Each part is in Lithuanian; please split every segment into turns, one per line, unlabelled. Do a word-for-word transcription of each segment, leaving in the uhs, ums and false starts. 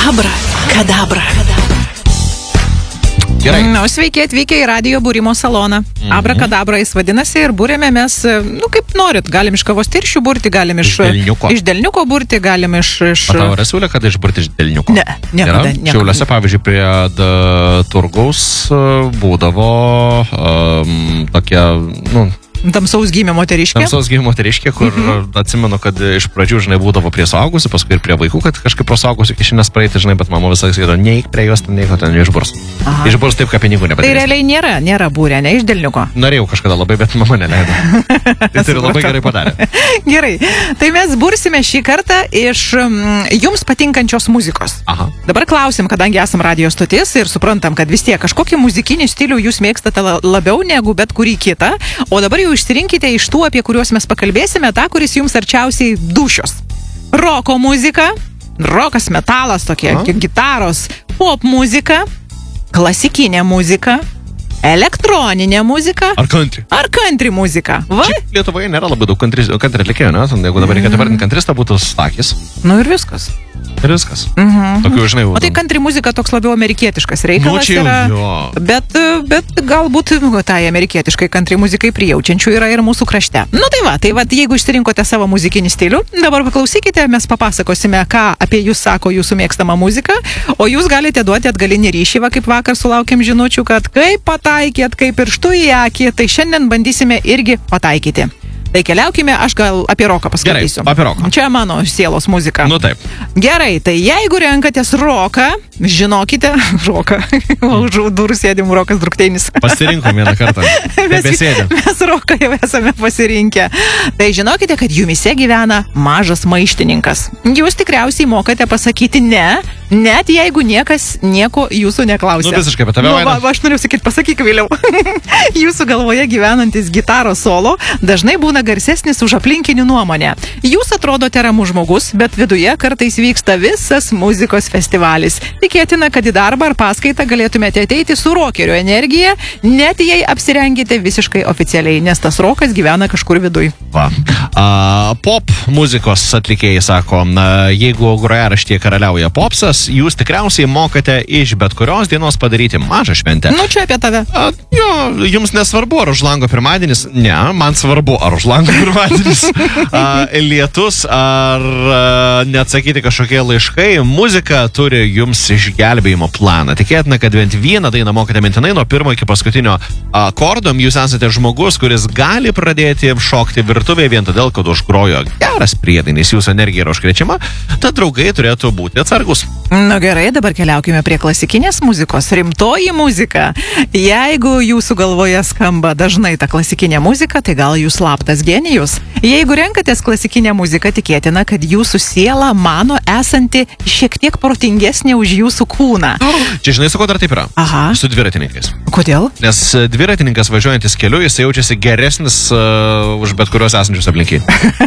Abra kadabra.
Gerai.
Nu, sveiki atvykę į radio būrimo saloną. Mhm. Abra kadabra jis vadinasi ir būrėme mes, nu, kaip norit. Galim iš kavos tiršių burti, galim iš,
iš delniuko.
iš delniuko burti, galim iš... iš...
O tavo yra siūlė, kad išburti iš delniuko?
Ne, niekada.
Šiauliuose, pavyzdžiui, prie d, turgaus būdavo um, tokie, nu...
Tamsaus gimimo moteriškė.
Tamsaus gimimo moteriškė, kur mhm. atsimenu, kad iš pradžių, žinai, būdavo prie suaugusių, paskui ir prie vaikų, kad kažkaip pro suaugusių kišinės praeiti, žinai, bet mama visai sakydavo, neik prie jos, ten neik, ten išburs. Aha. Išburs taip, kad pinigų nepadės.
Tai realiai nėra, nėra būrė, ne iš delniuko.
Norėjau kažkada labai, bet mama neleido. Tai turi labai gerai padarė.
Gerai, tai mes bursime šį kartą iš mm, jums patinkančios muzikos.
Aha.
Dabar klausim, kadangi esam radio stotis ir suprantam, kad vis tiek kažkokį muzikinį stilių jūs mėgstate labiau negu bet kurį kitą, o dabar jau išsirinkite iš tų, apie kuriuos mes pakalbėsime, tą, kuris jums arčiausiai dūšios. Roko muzika, rokas, metalas, tokie A? gitaros, pop muzika, klasikinė muzika, elektroninė muzika.
Ar country.
Ar country muzika. Va?
Šiaip Lietuvoje nėra labai daug country, country atlikėjų, ne? Jeigu dabar reikėtų vardinti countrysta, būtų Stakis.
Nu ir viskas.
Ir viskas.
Mhm.
Tokių, žinai,
o tai country muzika toks labiau amerikietiškas reikalas
nu, čia,
yra.
jo.
Bet, bet galbūt tai amerikietiškai country muzikai prijaučiančių yra ir mūsų krašte. Nu tai va, tai va, jeigu išsirinkote savo muzikinį stilių, dabar paklausykite, mes papasakosime, ką apie jūs sako jūsų mėgstama muzika, o jūs galite duoti atgalinį ryšį, va, kaip vakar sulaukėm žinučių, kad kaip pataikėt, kaip pirštų į akį, tai šiandien bandysime irgi pataikyti. Tai keliaukime, aš gal apie roką paskaitysiu.
Gerai, apie roką.
Čia mano sielos muzika.
Nu taip.
Gerai, tai jeigu renkatės roką, žinokite, roką, už durų sėdim rokas drukteinis.
Pasirinkom vieną kartą.
mes, mes roką jau esame pasirinkę. Tai žinokite, kad jumise gyvena mažas maištininkas. Jūs tikriausiai mokate pasakyti ne, net jeigu niekas nieko jūsų neklausia.
Nu visiškai, bet tave
nu,
vaina.
va, aš noriu sakyti, pasakyk vėliau. Jūsų galvoje gyvenantis gitaros solo dažnai būna garsesnis už aplinkinių nuomonę. Jūs atrodote ramus žmogus, bet viduje kartais vyksta visas muzikos festivalis. Tikėtina, kad į darbą ar paskaitą galėtumėte ateiti su rokerio energija, net jei apsirengite visiškai oficialiai, nes tas rokas gyvena kažkur viduj.
Va. A, pop muzikos atlikėjai sako, na, jeigu grojaraštyje karaliauja popsas, jūs tikriausiai mokate iš bet kurios dienos padaryti mažą šventę.
Nu, čia apie tave.
A, jo, jums nesvarbu, ar už lango pirmadienis? Ne, man svarbu, ar už lango pirmadienis, a, lietus, ar a, neatsakyti kažkokie laiškai. Muzika turi jums išgelbėjimo planą. Tikėtina, kad bent vieną dainą mokate mintinai nuo pirmo iki paskutinio akordo. Jūs esate žmogus, kuris gali pradėti šokti virtuvėje vien todėl, kad užgrojo geras priedainis, jūsų energija yra užkrečiama, tad draugai turėtų būti atsargus.
Nu gerai, dabar keliaukime prie klasikinės muzikos. Rimtoji muzika. Jeigu jūsų galvoje skamba dažnai ta klasikinė muzika, tai gal jūs slaptas genijus. Jeigu renkatės klasikinę muziką, tikėtina, kad jūsų siela mano esanti šiek tiek protingesnė už jūsų kūną.
Čia žinai, su ko dar taip yra?
Aha.
Su dviratininkais.
Kodėl?
Nes dviratininkas važiuojantis keliu, jis jaučiasi geresnis uh, už bet kurios esančius aplinkiai.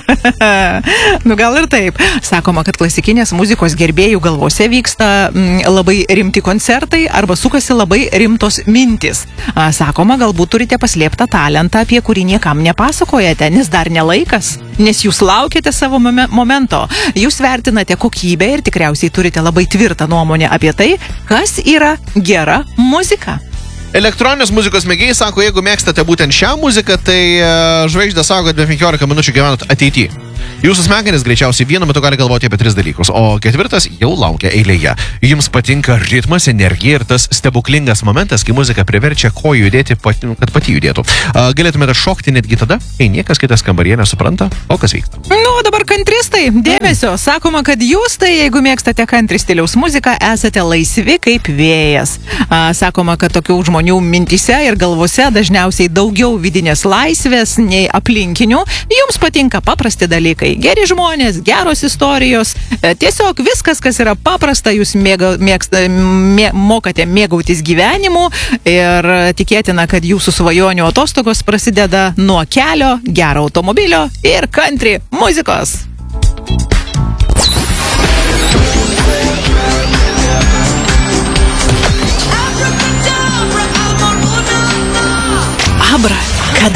Nu gal ir taip. Sakoma, kad klasikinės muzikos gerbėjų galvose vyksta mm, labai rimti koncertai arba sukasi labai rimtos mintis. A, sakoma, galbūt turite paslėptą talentą, apie kurį niekam nepasakojate, nes dar nelaikas, nes jūs laukiate savo momento. Jūs vertinate kokybę ir tikriausiai turite labai tvirtą nuomonę apie tai, kas yra gera muzika.
Elektroninės muzikos mėgėjai sako, jeigu mėgstate būtent šią muziką, tai uh, žvaigždė sako, kad be penkiolika minučių gyvenat ateityje. Jūsų smegenys greičiausiai vienu metu gali galvoti apie tris dalykus, o ketvirtas jau laukia eilėje. Jums patinka ritmas, energija ir tas stebuklingas momentas, kai muzika priverčia kojų judėti, kad pati judėtų. Uh, galėtumėte šokti netgi tada, kai niekas kitas kambaryje nesupranta, o kas vyksta.
Nu, dabar kantristai, dėmesio. Sakoma, kad jūs tai, jeigu mėgstate country stiliaus muziką, esate laisvi kaip vėjas. Uh, sakoma, kad tokių žmonių mintyse ir galvose dažniausiai daugiau vidinės laisvės nei aplinkinių. Jums patinka paprasti dalykai. Geri žmonės, geros istorijos, tiesiog viskas, kas yra paprasta, jūs mėga, mėgsta, mė, mokate mėgautis gyvenimu ir tikėtina, kad jūsų svajonių atostogos prasideda nuo kelio, gero automobilio ir country muzikos. Abra